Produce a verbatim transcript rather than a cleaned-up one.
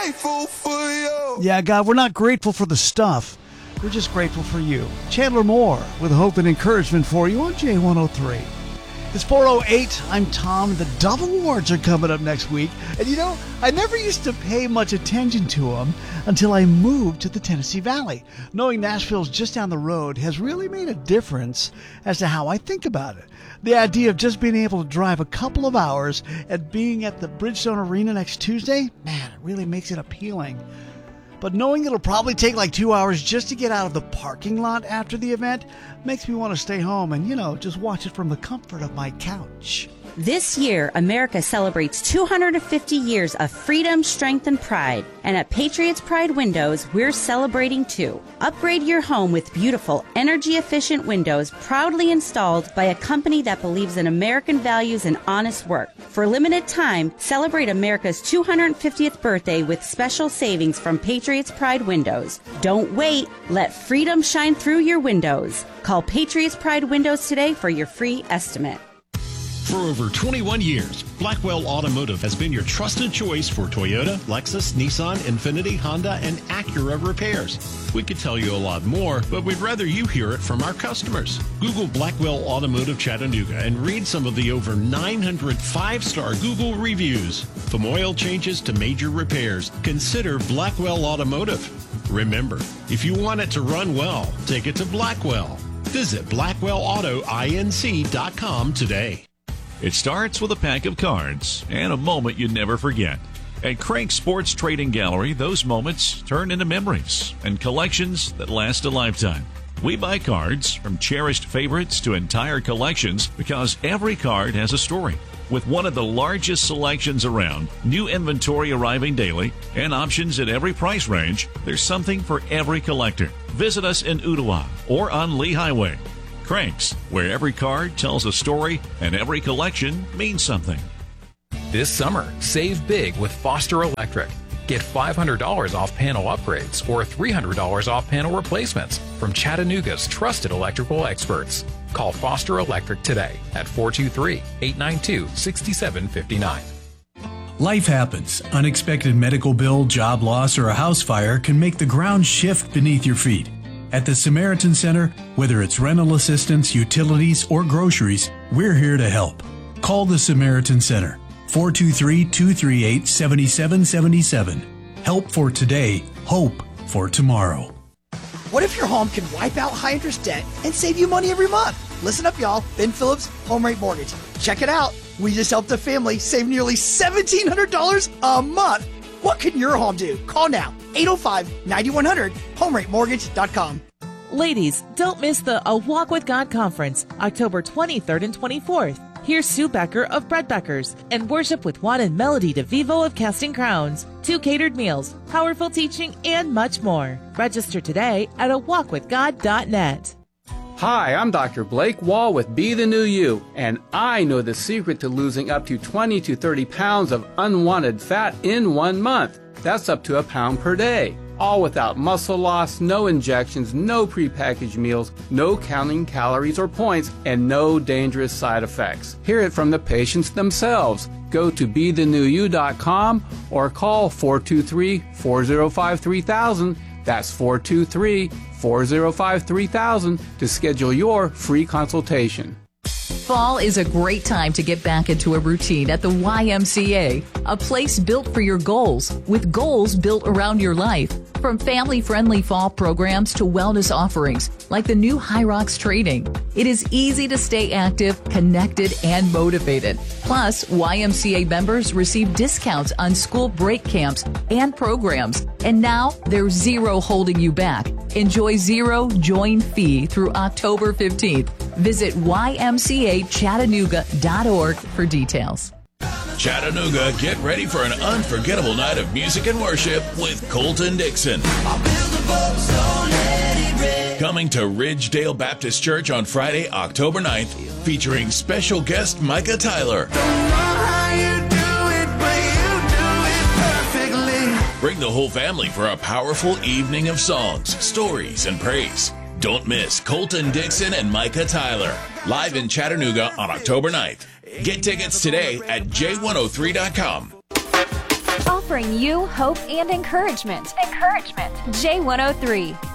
grateful for you. Yeah, God, we're not grateful for the stuff. We're just grateful for you. Chandler Moore with hope and encouragement for you on J one oh three. It's four oh eight. I'm Tom. The Dove Awards are coming up next week. And you know, I never used to pay much attention to them until I moved to the Tennessee Valley. Knowing Nashville's just down the road has really made a difference as to how I think about it. The idea of just being able to drive a couple of hours and being at the Bridgestone Arena next Tuesday, man, it really makes it appealing. But knowing it'll probably take like two hours just to get out of the parking lot after the event makes me want to stay home and, you know, just watch it from the comfort of my couch. This year, America celebrates two hundred fifty years of freedom, strength, and pride. And at Patriots Pride Windows, we're celebrating too. Upgrade your home with beautiful, energy-efficient windows proudly installed by a company that believes in American values and honest work. For a limited time, celebrate America's two hundred fiftieth birthday with special savings from Patriots Pride Windows. Don't wait. Let freedom shine through your windows. Call Patriots Pride Windows today for your free estimate. For over twenty-one years, Blackwell Automotive has been your trusted choice for Toyota, Lexus, Nissan, Infiniti, Honda, and Acura repairs. We could tell you a lot more, but we'd rather you hear it from our customers. Google Blackwell Automotive Chattanooga and read some of the over nine hundred five-star Google reviews. From oil changes to major repairs, consider Blackwell Automotive. Remember, if you want it to run well, take it to Blackwell. Visit blackwell auto inc dot com today. It starts with a pack of cards and a moment you never forget. At Crank Sports Trading Gallery, those moments turn into memories and collections that last a lifetime. We buy cards from cherished favorites to entire collections because every card has a story. With one of the largest selections around, new inventory arriving daily, and options at every price range, there's something for every collector. Visit us in Ooltewah or on Lee Highway. Cranks, where every card tells a story and every collection means something. This summer, save big with Foster Electric. Get five hundred dollars off panel upgrades or three hundred dollars off panel replacements from Chattanooga's trusted electrical experts. Call Foster Electric today at four two three, eight nine two, six seven five nine. Life happens. Unexpected medical bill, job loss, or a house fire can make the ground shift beneath your feet. At the Samaritan Center, whether it's rental assistance, utilities, or groceries, we're here to help. Call the Samaritan Center, four two three, two three eight, seven seven seven seven. Help for today, hope for tomorrow. What if your home can wipe out high-interest debt and save you money every month? Listen up, y'all. Ben Phillips, Home Rate Mortgage. Check it out. We just helped a family save nearly seventeen hundred dollars a month. What can your home do? Call now, eight oh five, nine one hundred, home rate mortgage dot com. Ladies, don't miss the A Walk with God Conference, October twenty-third and twenty-fourth. Hear Sue Becker of Bread Beckers and worship with Juan and Melody DeVivo of Casting Crowns. Two catered meals, powerful teaching, and much more. Register today at a walk with god dot net. Hi, I'm Doctor Blake Wall with Be the New You, and I know the secret to losing up to twenty to thirty pounds of unwanted fat in one month. That's up to a pound per day. All without muscle loss, no injections, no prepackaged meals, no counting calories or points, and no dangerous side effects. Hear it from the patients themselves. Go to be the new you dot com or call four two three, four oh five, three thousand. That's four two three, four oh five, three thousand to schedule your free consultation. Fall is a great time to get back into a routine at the Y M C A, a place built for your goals, with goals built around your life. From family-friendly fall programs to wellness offerings, like the new High Rocks Training. It is easy to stay active, connected, and motivated. Plus, Y M C A members receive discounts on school break camps and programs. And now, there's zero holding you back. Enjoy zero join fee through October fifteenth. Visit y m c a chattanooga dot org for details. Chattanooga, get ready for an unforgettable night of music and worship with Colton Dixon. Coming to Ridgedale Baptist Church on Friday, October ninth, featuring special guest Micah Tyler. Bring the whole family for a powerful evening of songs, stories, and praise. Don't miss Colton Dixon and Micah Tyler, live in Chattanooga on October ninth. Get tickets today at j one oh three dot com. Offer offering you hope and encouragement. Encouragement. J one oh three.